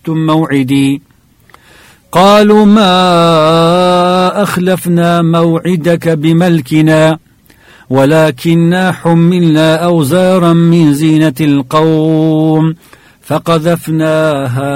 أخلفتم موعدي قالوا ما أخلفنا موعدك بملكنا ولكننا حملنا أوزارا من زينة القوم فقذفناها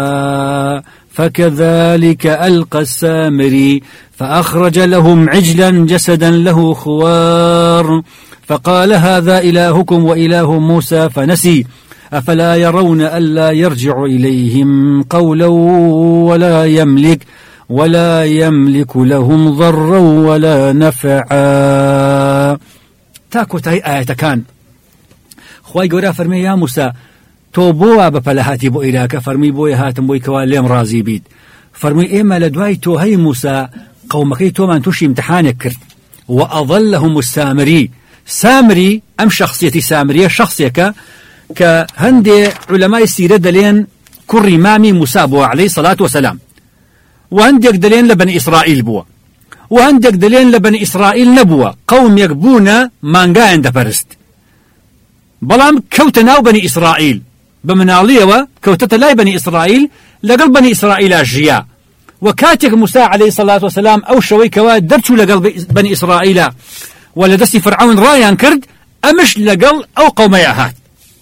فكذلك ألقى السامري فأخرج لهم عجلا جسدا له خوار فقال هذا إلهكم وإله موسى فنسي أفلا يرون ألا يرجع إليهم قولا ولا يملك لهم ضرا ولا نفعا. تاكو تاي آية كان خواهي قورا فرمي يا موسى تو بوا بپلهاتی بو إلاك فرمي بوي هاتم بوي كوا ليم رازي بيد فرمي إما لدواي تو هاي موسى قومكي تو من توشي امتحانك كرت وأظلهم السامري سامري أم شخصيتي سامرية شخصية كهندي علماء السيرة دلين كري مامي موسى بوا عليه الصلاة والسلام وهندك دلين لبني إسرائيل بوا وهندك دلين لبني إسرائيل نبوا قوم يقبون مانغا عند فرست بلام كوتنا بني إسرائيل بمنالية كوتت لاي بني إسرائيل لقل بني إسرائيل أجياء وكاتك موسى عليه الصلاة والسلام أو شوي كوا درتو لقل بني إسرائيل ولا دسي فرعون رايان كرد أمش لقل أو قومياهات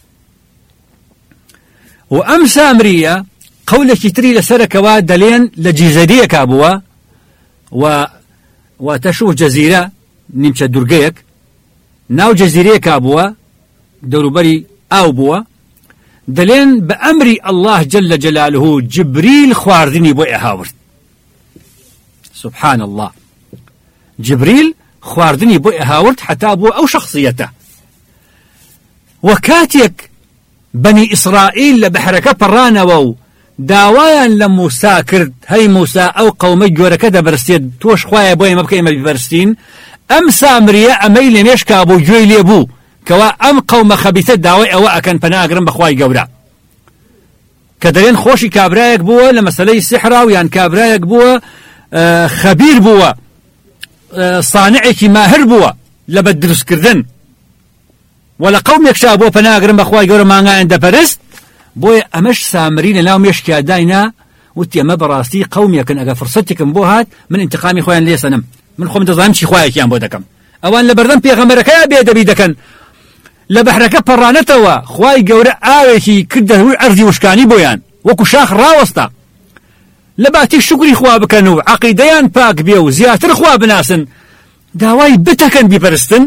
وأم سامرية قولك تري لسرك ودلين لجزيرية كابوا وتشوف جزيرة نمشى درقيك ناو جزيرية كابوا دوربري أو بوا دلين بأمر الله جل جلاله جبريل خواردني بو إهاورت سبحان الله جبريل خواردني بو إهاورت حتى أبو أو شخصيته وكاتيك بني إسرائيل لبحركة برانا وو داوايا لموسى كرد هاي موسى أو قومي جورا كده برستيد توش خوايا بوي مبكي إما ببرستين أم سامريا أميل يشكا أبو جويلي أبو كوا أم قوم خبيثة داوي أو أكن فناقرن بخواي قورا كدرين خوشي كابرايك بوا لمسألة السحرة ويان كابرايك بوا خبير بوا صانعك ماهر بوا لبدرس كردن ولا قوم يكشا بوا فناقرن بخواي قورا مانغا عند فرست بوي أمش سامرين لاهم يشكي داينا وتي أما براستي قوم يكن أغا فرصتك بوهات من انتقامي خوان ليس نم من خوم تظامشي خوايك يان بودكم أوان لبردن بيغمرك يا بيدا بيدكن لبحرك برانتوا خواي قورا آويكي كده عرضي وشكاني بويان وكو شاخ راوستا لباتي الشكري خوا بكنو عقيديان باك بيو زياتر خوا بناسن داواي بتكن ببرستن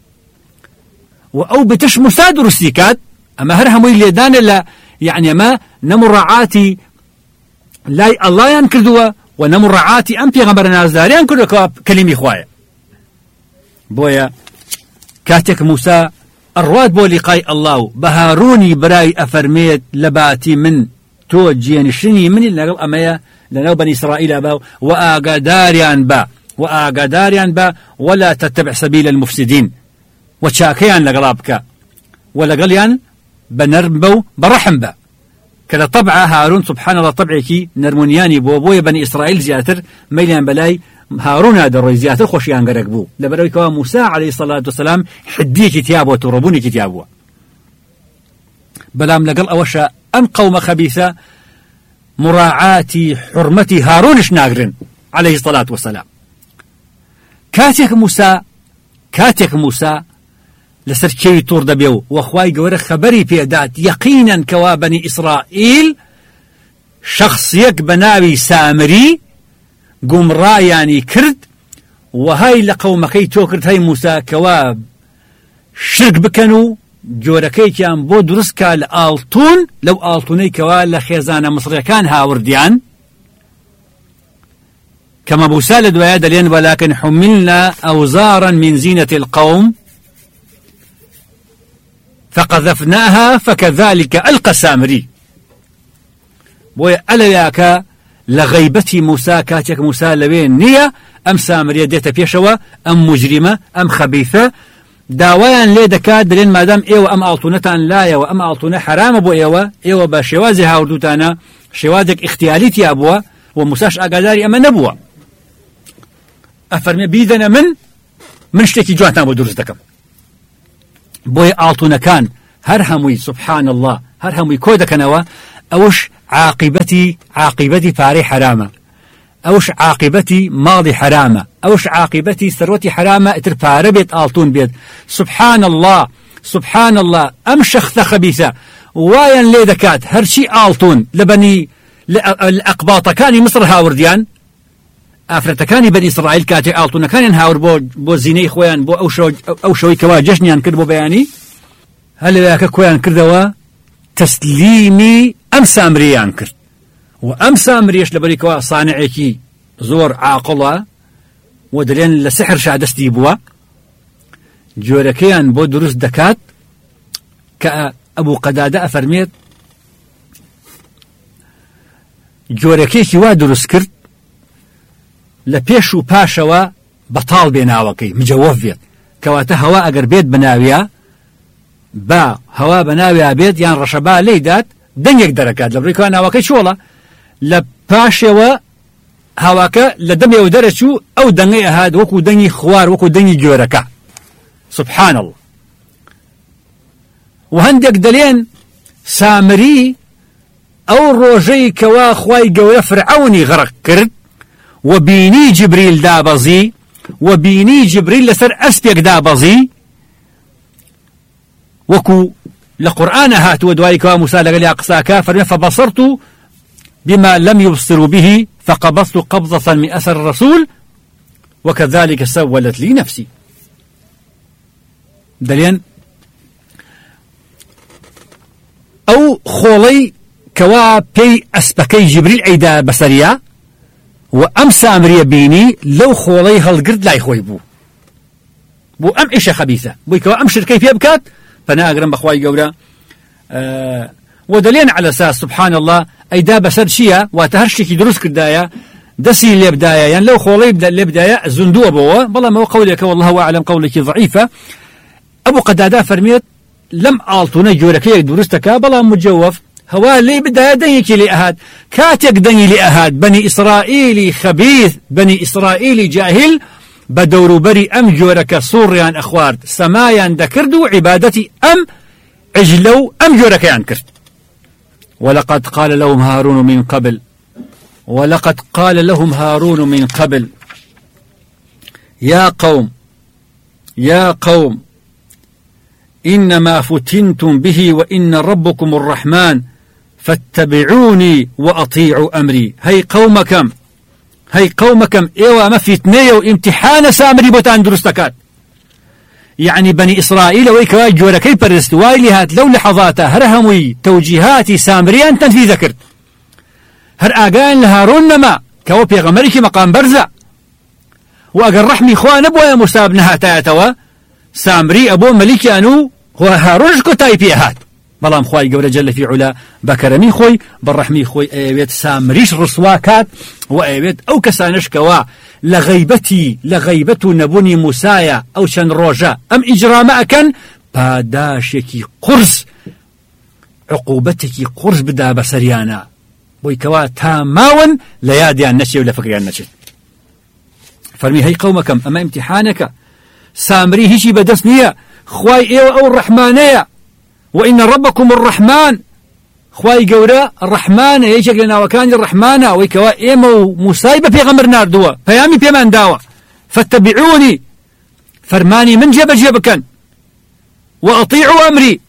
وأو بتش مساد رسيكات أما هرهم ويليدان لا يعني ما نمر رعاتي لا الله ينكردوا ونمر رعاتي أم بيغمبر الناس داري ينكردوا كلمي خوايا بويا كاتك موسى الرواد بو لقاي الله بهاروني براي أفرميت لباتي من توجين شني من اللي أمايا لنو بني إسرائيل أباو وآقاداريان با ولا تتبع سبيل المفسدين وشاكيان لقلابك ولقليان بنربو برحم با كلا طبعا هارون سبحان الله طبعكي نرمونياني بوبوي بني إسرائيل زياتر ميلان بلاي هارون هذا الرئيس زياتر خوشيان قرقبو لبروي كوا موسى عليه الصلاة والسلام حدي كتابه وتربوني كتابه بلام لقل أوشا أم قوم خبيثة مراعاة حرمة هارونش ناقرن عليه الصلاة والسلام كاتك موسى لسر كي تور دبيو وخواي قورة خبري بيدات يقينا كوا بني إسرائيل شخصيك بناوي سامري قمرا يعني كرد وهاي لقومكي توكرد هاي موسى كوا شرك بكنو جوركي كان بو درسكا لآلتون لو آلتوني كوا لخيزان مصري كان هاورديان كما بوسال دوايا دلين ولكن حملنا أوزارا من زينة القوم فقذفناها فكذلك ألقى السامري بويا ألياك لغيبتي موسى كاتك موسى لبين نية أم سامرية ديتا بيشوا أم مجرمة أم خبيثة داويان لي دكات دلين مادام إيوة أم ألطونتان لايا وأم ألطونة حرام بو إيوة باشوازي هاوردوتانا شوازك اختياليتي أبوا وموساش أقاداري أما نبوا أفرمي بيدنا من شتكي جواتنا بو درزتكم بوي ألطونة كان هرهموي سبحان الله هرهموي كودكنوا أوش عاقبتي فاري حرامة أوش عاقبتي ماضي حرامة أوش عاقبتي ثروتي حرامة اترفار بيت آلتون بيت سبحان الله أم شخص خبيثة واين لي دكات هرشي آلتون لبني الأقباط كان مصر هاورديان ئافرەتەکانی بەنی ئیسرائیل کاتێ ئاڵتونەکانیان هاور بۆ زینەی خۆیان بۆ ئەو شەوەی کەوا جەژنیان کرد بۆ بەیانی هەر لەوێکە کۆیان کردەوە تەسلیمی ئەم سامرییان کرد و ئەم سامریەش لەبەرێکەوە سانعێکی زۆر عاقڵە و دەڵێن لە سحر شادەستی بووە جۆرەکەیان بۆ دروست دەکات کە ئەبوو قەدادە ئەفەرمێت جۆرەکەیەکی وا دروست کرد لە پێش و پاشەوە بەتاڵ بێ ناوەکەی مجەوەف بێت کەواتە هەوا ئەگەر بێت بناویە با هەوا بەناویە بێت یان ڕەشەبا لێیدات دەنگێک دەرەکات لە بڕێکەوە ناوەکەی چۆڵە لە پاشەوە هەواکە لە دەمێ و دەرەچوو ئەو دەنگەی ئەهات وەکو دەنگی خوار وەکو دەنگی گۆرەکە سبحان الله و هەندێک دەلێن سامری ئەو ڕۆژەی کەوا خوای گەورە فرعەونی غەرق کرد وبيني جبريل دابزي وبيني جبريل لسر أسبيك دابزي وكو لقرآن هات ودوايك وموسى لقال أقصاك فبصرت بما لم يبصروا به فقبضت قبضة من أثر الرسول وكذلك سولت لي نفسي دلين أو خولي كوا بي أسبكي جبريل عيدا بسريا وأم سامرية بيني لو خولي هالقرد لا يخوي بو أم إيشة خبيثة بو أم شركي فيها بكات فأنا أقرم بخواي قورا ودلين على أساس سبحان الله أيدا بسر شيا واتهرشتكي دروس كردايا دسي اللي بدايا يعني لو خولي يبدأ اللي بدايا زندوة بوا والله ما هو قولك والله أعلم قولك ضعيفة أبو قدادة فرميت لم آلتوني جوركي دروستك بلا مجوف هوا لي بداية دنيك لأهاد كاتك دني لأهاد بني إسرائيلي خبيث بني إسرائيلي جاهل بدور بري أم جورك صوريان أخوار سمايان دكردو عبادتي أم عجلو أم جورك ينكرت ولقد قال لهم هارون من قبل يا قوم إنما فتنتم به وإن ربكم الرحمن فاتبعوني وأطيعوا أمري هي قومكم إيوا ما فتنية وامتحان سامري بوتان درستكات يعني بني إسرائيل ويكوا جوركي برست وايلهات لو لحظاته هرهموي توجيهاتي سامريان تنفيذ ذكرت هر آقان لهارون نما كوا بيغمريكي مقام برزة وأقر رحمي خوان أبويا مصاب نهاتاتوا سامري أبو مليكي أنو هو هارون كتاي بيهات بلام خواي قبل جل في علا بكرمي خوي بالرحمي خوي ايويت سامريش رسواكات وايويت او كسانش كوا لغيبة نبوني موسايا او شن روجا ام اجرام اكن باداشكي قرص عقوبتكي قرص بدا بسريانا بوي كوا تاماون لياديان نشي ولا فكريان نشي فرمي هي قومكم اما امتحانك سامري هيشي بدسنية خواي ايو او الرحمانية وإن ربكم الرحمن خواي قورا الرحمن يجيك لنا وكان الرحمن ويكوا إيمو مصايبة في غمر نار دوا فيامي بيمان داوا فاتبعوني فرماني من جبكن وأطيعوا أمري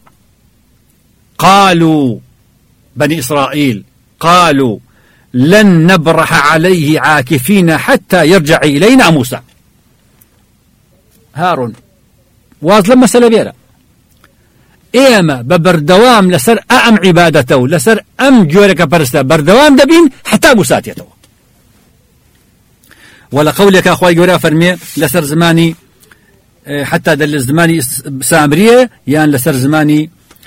قالوا بني إسرائيل قالوا لن نبرح عليه عاكفين حتى يرجع إلينا موسى هارون واظلم مسألة بيرا إيما ببردوام لسر أم عبادته لسر أم جورك برستا بردوام دبين حتى مساتيته ولا قولك أخوي جورا فرمي لسر زماني حتى دل زماني سامرية يعني لسر زماني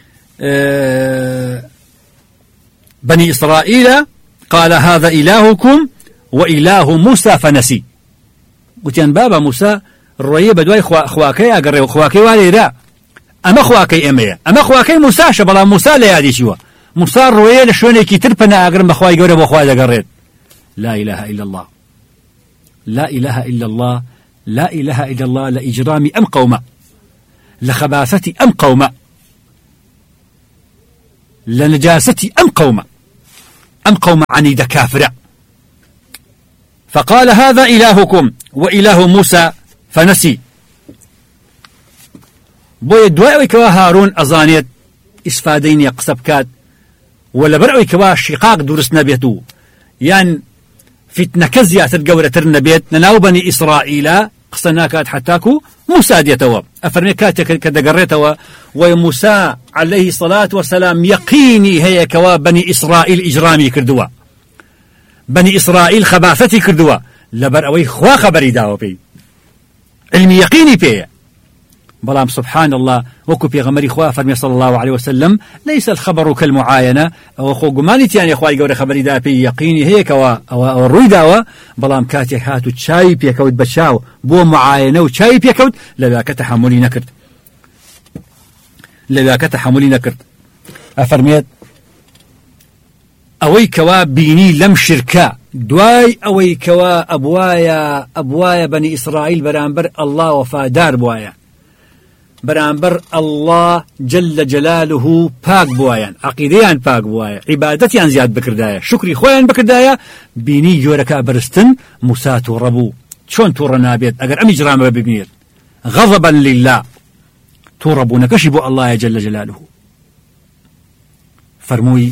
بني إسرائيل قال هذا إلهكم وإله موسى فنسي قلت بابا موسى الرؤية بدواي خواكي أقرأ خواكي والي أما خواكي أمية أما خواكي موسى شبلا موسى ليادي شوا موسى الرؤية لشوني كي تربنا أقرأ بخواي قرأ بخواي أقرأ لا إله إلا الله لا إله إلا الله لا إله إلا الله لإجرامي أم قومة لخباثتي أم قومة لنجاستي أم قومة أم قوم عنيد كافرة. فقال هذا إلهكم وإله موسى فنسي. بۆیە دوای ئەوەی کەوا هارون ئەزانێت ئیسفادەی نییە قسە بکات و لەبەر ئەوەی کەوا شیقاق دروست نەبێت و یان فتنەکە زیاتر گەورەتر نەبێت لەناو بەنی ئیسرائیلە قسە ناکات حتاکو موسا دێتەوە. ئەفەرمێ کاتێک کە دەگەڕێتەوە و موسا عليه الصلاة والسلام یەقینی هەیە کەوا بەنی ئیسرائیل ئیجرامی کردووە، بەنی ئیسرائیل خەبافەتی کردووە، لەبەر ئەوەی خوا خەبەری داوە پێی، علمی یەقینی پێیە. بلام سبحان الله وكو بيغمري خوا فرمي صلى الله عليه وسلم ليس الخبر كالمعاينة أو خو قمانيتي يعني خواي قوري خبري دا بي يقيني هيك أو الروي داوا بلام كاتي هاتو تشاي بيكوت بتشاو بو معاينة وتشاي بيكوت لذاك تحملي نكرت، لذاك تحملي نكرت. أفرميت أوي كوا بيني لم شركا دواي أوي كوا أبوايا بني إسرائيل برانبر الله وفادار بوايا برانبر الله جل جلاله باق بوايان، عقيديان باق بوايا، عبادتيان زياد بكردايا، شكري خويان بكردايا، بيني جوركا برستن موسى توربو شون تورنا بيت اگر امي جرام ببنير غضبا لله توربو نكشبو الله جل جلاله. فرموي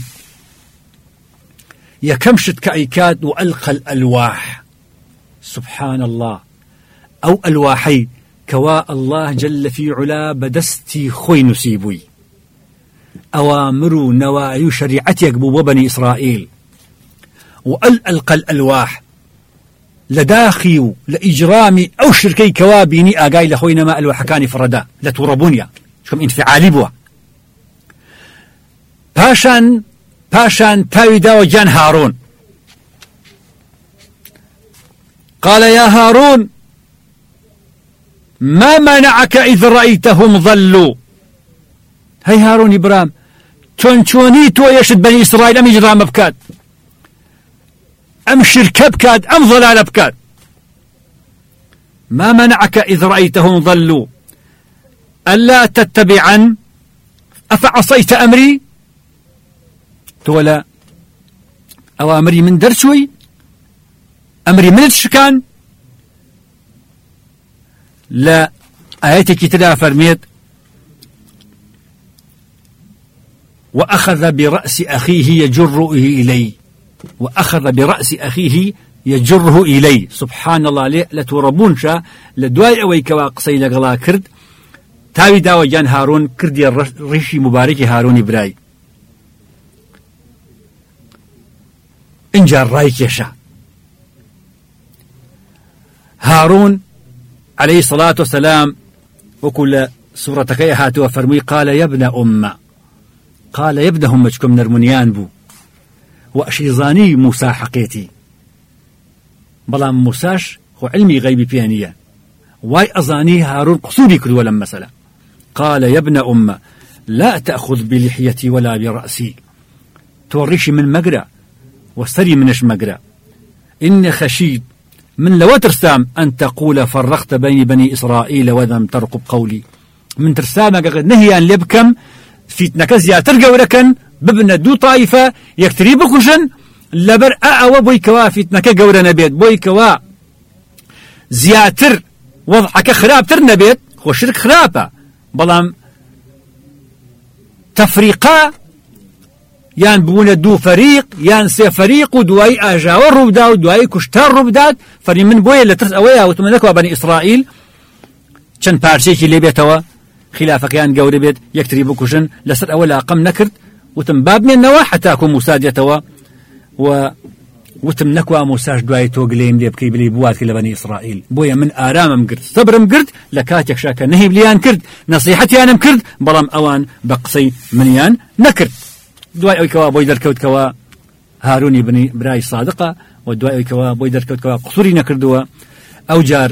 يكمشت كأيكاد وألقى الألواح سبحان الله أو ألواحي كوا الله جل في علا بدستي خوي نسيبوي أوامر نواهي شريعتي يقبو بني إسرائيل وألقى الألواح لداخي لإجرامي أو شركي كوابيني آقاي لخوينا ما الوحكاني فردا لتوربونيا شكم انفعالي بوا باشان تاويدا وجان هارون قال يا هارون ما منعك إذ رأيتهم ظلوا. هاي هارون إبرام توني تو يشد بني إسرائيل أم إجرام بكاد أم شرك بكاد أم ضلال بكاد. ما منعك إذ رأيتهم ظلوا ألا تتبعا أفعصيت أمري تولا أوامري من درسوي أمري من الشكان لا آياتك تلا فرميت وأخذ برأس أخيه يجره إلي وأخذ برأس أخيه يجره إلي سبحان الله ليه لتوربون شا لدواي أوي كوا قصي لغلا كرد تاوي داوى جان هارون كردي الرشي مبارك هارون براي انجار رايك يشا هارون عليه الصلاة والسلام وكل سورة كيهات وفرمي قال يا ابن أمة قال يا ابن همجكم نرمنيان بو وأشيزاني موسى حقيتي بلام موساش هو علمي غيبي بيانية واي أظاني هارون قصوري كل ولم مسألة قال يا ابن أمة لا تأخذ بلحيتي ولا برأسي توريشي من مقرأ والسري منش مقرأ إني خشيت من لو ترسام أن تقول فرقت بين بني إسرائيل ولم ترقب قولي من ترسام نهيان لبكم فتنك زياتر قوركن ببن دو طائفة يكتري بكشن لبر أعوى بويكوا فتنك قورنا بيت بويكوا زياتر وضعك خراب ترنا بيت هو شرك خرابة بلام تفريقا يان بونا دو فريق يان سي فريق ودواي اجاور ربدا ودواي كشتار ربدات فري من بويا اللي ترس اويا وتمنكوا بني اسرائيل كان بارشيكي اللي بيتوا خلافك يان قوري بيت يكتري بكوشن لسر اولا قم نكرت وتنباب من نوا حتى اكون مساد يتوا وتمنكوا مساج دواي توقليم دي بكي بلي بوات لبني اسرائيل بويا من ارام مقرد صبر مقرد لكاتك شاكا نهي بليان كرد نصيحتي انا مكرد بلام اوان بقصي منيان نكرد دواي أوي كوا بويدر كوت كوا هاروني بني براي صادقة ودواي أوي كوا بويدر كوت كوا قصوري نكردوا أو جار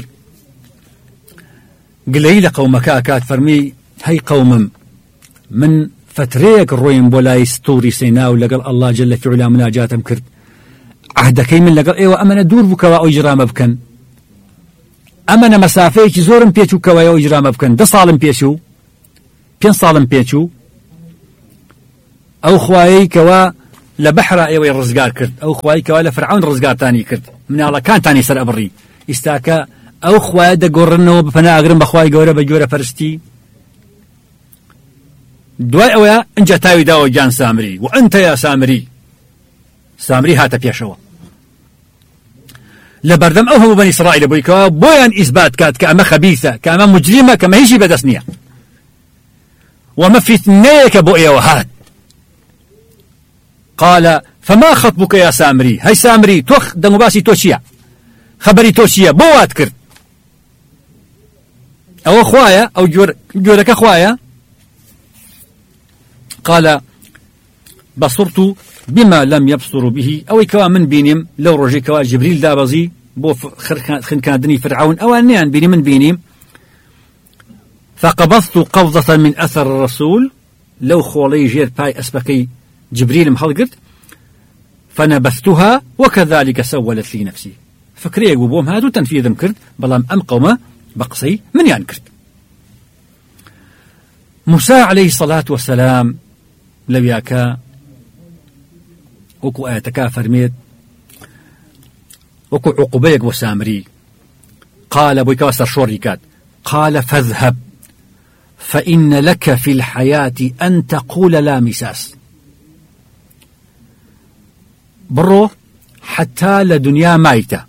قليل قومك أكاد فرمي هاي قوم من فتريك الروين بولاي ستوري سيناو لقال الله جل في علا مناجاتهم كرد عهدكي من لقال ايوه أمنا دور بكوا أو إجرام بكن أمنا مسافيك زورم بيشو كوا أو إجرام بكن ده صالم بيشو بين صالم بيشو أو خواهي كوا لبحر ايوه الرزقار كرد او خواي كوالا فرعون رزقار تاني كرد من الله كان تاني سر ابري استاكا او خواي دا قرنو بفنا اقرن بخواي قورا بجورا فرستي دواي اويا انجا تاوي داو جان سامري وانت يا سامري هاتا بيشوا لبردم اوهم بني اسرائيل بويكا بويان اثبات كات كاما خبيثه كاما مجرمه كما هيجي بدسنيه وما في ثنيك بؤيا وهات قال فما خطبك يا سامري هاي سامري توخ دمباسي توشيا خبري توشيا بوات كرت او خوايا او جورك خوايا قال بصرت بما لم يبصروا به او كوا من بينهم لو رجي كوا جبريل دابزي بو خنكادني فرعون او انيان بيني من بيني فقبضت قبضة من اثر الرسول لو خولي جير باي اسبقي جبريل محلقت فنبثتها وكذلك سولت لي نفسي فكري يقوبوهم هادو تنفيذ مكرت بلام ام قومه بقصي من ينكرت موسى عليه الصلاة والسلام لو ياكا وكو آياتكا فرميت وكو عقبيك وسامري قال بويكا وسر شوريكات قال فاذهب فإن لك في الحياة أن تقول لا مساس برو حتى لدنيا مايتة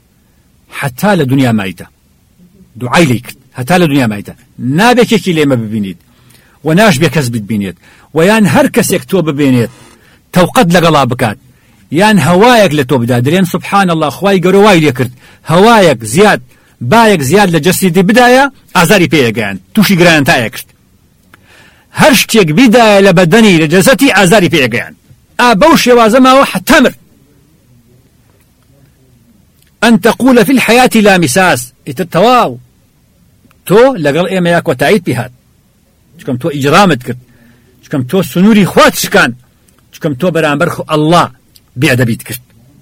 دعاي ليك حتى لدنيا مايتة نابك كي ليما ببينيت وناش بكس ببينيت ويان هركس يكتوب ببينيت توقد لقلا بكات يان هوايك لتوب دادرين سبحان الله خواي قرواي ليكرت هوايك زياد بايك زياد لجسدي بداية أزاري بيقان توشي قران تايكرت هرشتيك بداية لبدني لجسدي أزاري بيقان أبوش يوازما وحتمر أن تقول في الحياة لا مساس اتتواو تو لقل إيما ياك وتعيد بهاد شكم تو إجرامت كرت شكم تو سنوري خوات شكان شكم تو برامبرخو الله بيعدبيت كرت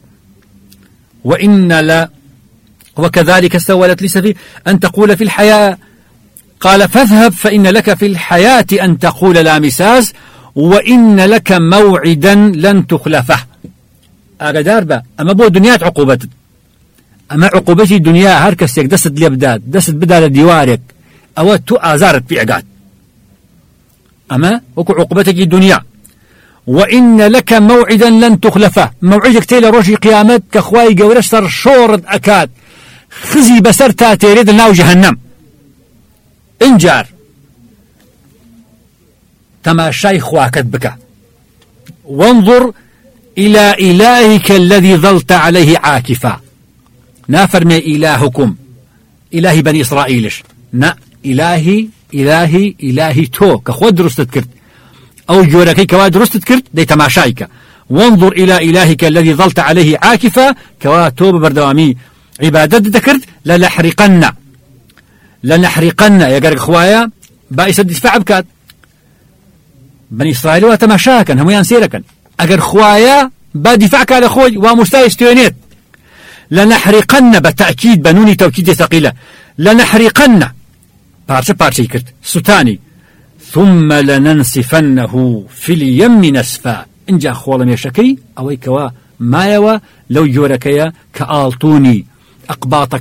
وإن لا وكذلك سولت لي سفي أن تقول في الحياة قال فاذهب فإن لك في الحياة أن تقول لا مساس وإن لك موعدا لن تخلفه أقدار با أما بو دنيات عقوبتك أما عقوبتي دنيا هركسيك دست ليبداد دست بدا لديوارك أو تو آزارت بيعقاد أما وكو عقوبتك دنيا وإن لك موعدا لن تخلفه موعدك تيلا روشي قيامت كخواي قورش سر شورد أكاد خزي بسر تاتيريد ناو جهنم انجار تماشاي خواكت بك وانظر إلى إلهك الذي ظلت عليه عاكفا نافرمي إلهكم إلهي بني إسرائيلش نا إلهي تو كخواد درستت كرت أو جوركي كوا درستت كرت دي تماشايك وانظر إلى إلهك الذي ظلت عليه عاكفا كوا توب بردوامي عبادت ذكرت لنحرقن يا قرق خوايا بائس الدفاع بكات بني إسرائيل وتماشاكن هم ينسيركن أجر خوايا بدفاعك على خوي ومستيستيونيت لنحرقن بالتأكيد بنوني توكيد ثقيلة لنحرقن بارشة كرت ستاني ثم لننسفنه في اليم نسفا إن جاء خوالم يشكي أوي كوا ما يوا لو جوركيا كآلتوني أقباط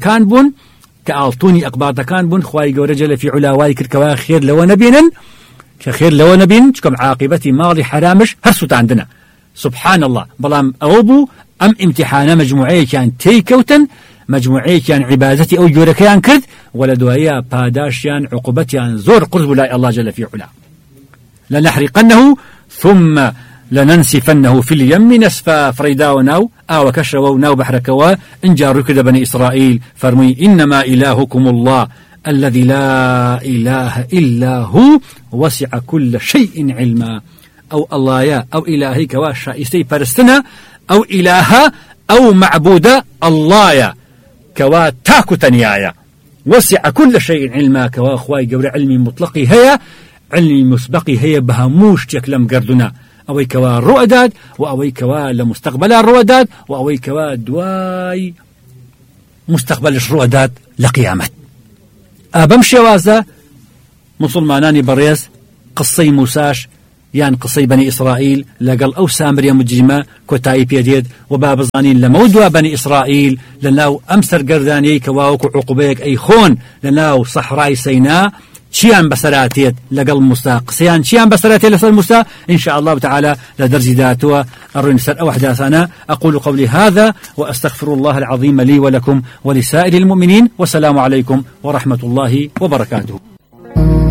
كان بون خواي جورجل في علاواي كركوا خير لو نبينا كخير لو نبين كم عاقبتي ماضي حرامش هرسوت عندنا سبحان الله بلام أوبو أم امتحان مجموعي كان تيكوتن مجموعي كان عبادتي أو جوركيان كرد ولا دوايا باداشيان عقوبتيان زور قرب لا الله جل في علا لنحرقنه ثم لننسفنه في اليم نسفا فريداوناو وكشروناو بحركوا إن جاروا كده بني إسرائيل فرمي إنما إلهكم الله الذي لا إله إلا هو وسع كل شيء علما أو الله يا أو إلهي كوا شائستي برستنا أو إله أو معبود الله يا كوا تاكو تنيايا وسع كل شيء علما كوا أخواي قبل علمي مطلقي هيا علمي مسبقي هيا بهموش تكلم قردنا أوي كوا الرؤداد وأوي كوا لمستقبل الرؤداد وأوي كوا دواي مستقبل الرؤداد لقيامة بمشي وازا مسلماناني بريز قصي موساش يان قصي بني إسرائيل لقل أو سامريا مجرمة كتاي بيديد وباب ظانين لمودوا بني إسرائيل لناو أمسر قرداني كواوك عقوبيك أي خون لناو صحراء سيناء شيان بسراتيت لقل موسى قصيان شيان بسراتيت لسر موسى إن شاء الله تعالى لدرج ذاته الرنسر أو أحداثنا. أقول قولي هذا وأستغفر الله العظيم لي ولكم ولسائر المؤمنين، والسلام عليكم ورحمة الله وبركاته.